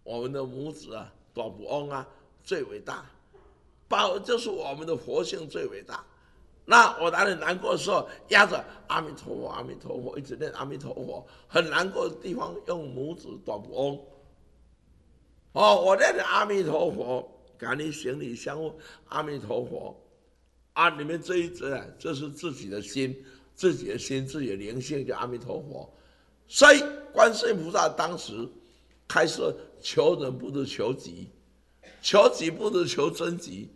我们的母子啊，大富翁啊最伟大，就是我们的佛性最伟大。那我哪里难过的时候，压着阿弥陀佛，阿弥陀佛，一直念阿弥陀佛。很难过的地方，用拇指大富翁。我念的阿弥陀佛，感恩行礼相互，阿弥陀佛。你们这一则啊，这是自己的心，自己的心，自己的灵性，叫阿弥陀佛。所以观世音菩萨当时开始求人不如求己，求己不如求真己。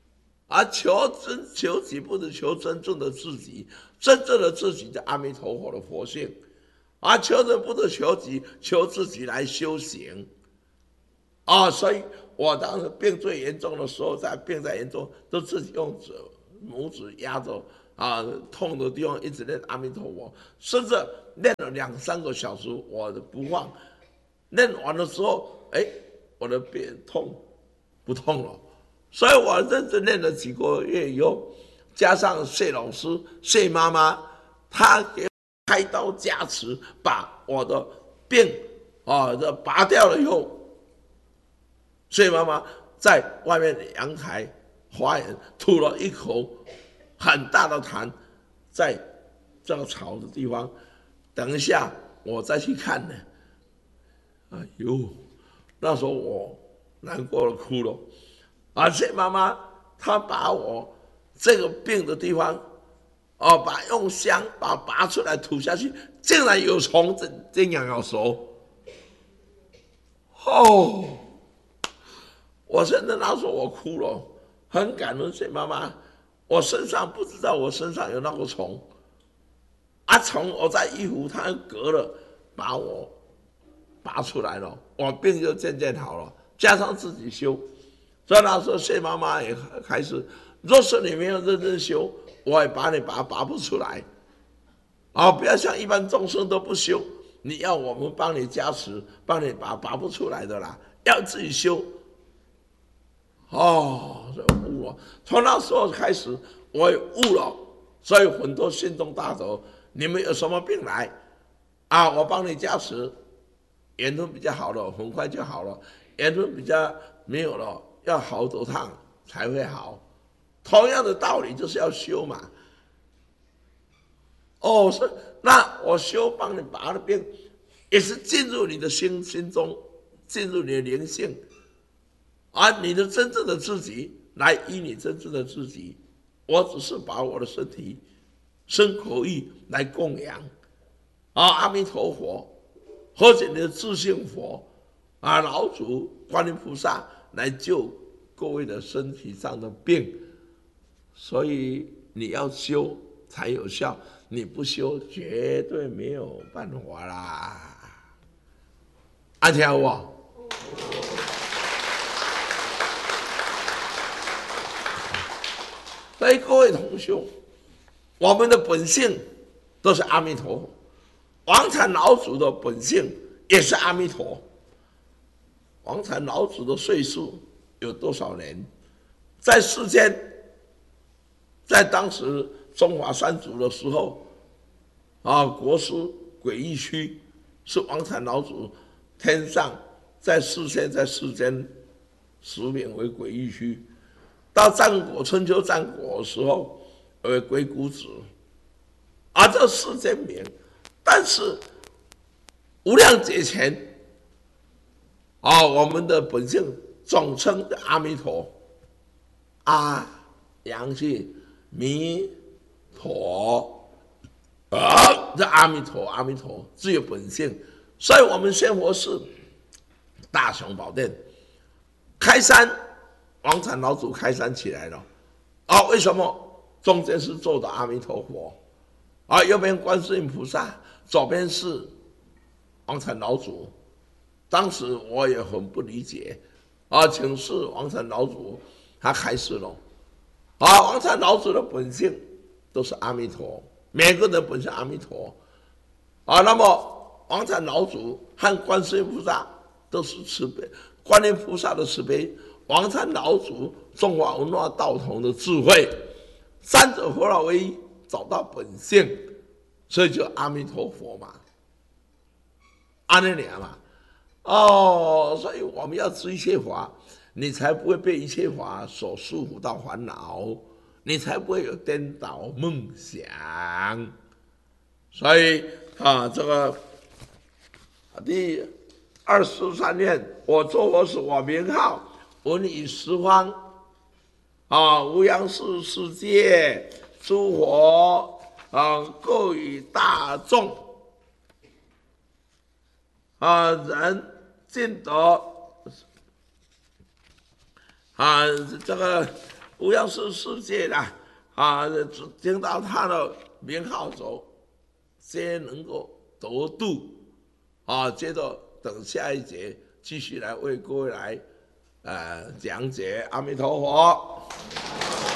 求己不如求真正的自己，真正的自己叫阿弥陀佛的佛性。求人不如求己，求自己来修行。所以我当时病最严重的时候，病在严重，都自己用拇指压着痛的地方一直念阿弥陀佛，甚至念了2-3个小时，我不放。念完的时候，我的病不痛了。所以我认真练了几个月以后，加上谢老师、谢妈妈，她给我开刀加持，把我的病拔掉了以后，谢妈妈在外面的阳台花园吐了一口很大的痰，在这个草的地方。等一下我再去看呢。那时候我难过了，哭了。谢妈妈她把我这个病的地方，用香把它拔出来吐下去，竟然有虫这样要熟。我现在那时候我哭了，很感恩谢妈妈。我身上不知道我身上有那个虫，虫我在衣服它隔了，把我拔出来了，我病就渐渐好了，加上自己修。所以那时候谢妈妈也开始，若是你没有认真修，我也把它拔不出来。不要像一般众生都不修，你要我们帮你加持，帮你拔不出来的啦，要自己修。悟了，从那时候开始我也悟了，所以很多心中大德，你们有什么病来我帮你加持，缘分比较好了，很快就好了；缘分比较没有了，要好多趟才会好。同样的道理就是要修嘛。那我修帮你拔了病，也是进入你的心中，进入你的灵性，你的真正的自己来依你真正的自己。我只是把我的身体、身口意来供养阿弥陀佛，或者你的自性佛老祖观音菩萨来救各位的身体上的病。所以你要修才有效，你不修绝对没有办法啦。听有无？所以各位同修，我们的本性都是阿弥陀佛，王禅老祖的本性也是阿弥陀。王禅老祖的岁数有多少年？在世间，在当时中华三祖的时候，国师诡异虚是王禅老祖天上，在世间实名为诡异虚。到春秋战国的时候为鬼谷子，这世间名。但是无量劫前我们的本性总称阿弥陀，阳气弥陀，这阿弥陀只有本性。所以我们仙佛寺大雄宝殿开山，王禅老祖开山起来了为什么？中间是坐的阿弥陀佛右边观世音菩萨，左边是王禅老祖。当时我也很不理解请示王禅老祖，他开示了王禅老祖的本性都是阿弥陀，每个人本性阿弥陀那么王禅老祖和观世音菩萨都是慈悲，观音菩萨的慈悲，王禅老祖中华文化道统的智慧，三者合而为一，找到本性，所以就阿弥陀佛嘛，安尼尔嘛哦，所以我们要知一切法，你才不会被一切法所束缚到烦恼，你才不会有颠倒梦想。所以这个第23念，我作佛是我名号，闻于十方无量世界诸佛各与大众人尽得这个无量世界的听到他的名号走，皆能够得度接着等下一节继续来为各位来讲解阿弥陀佛。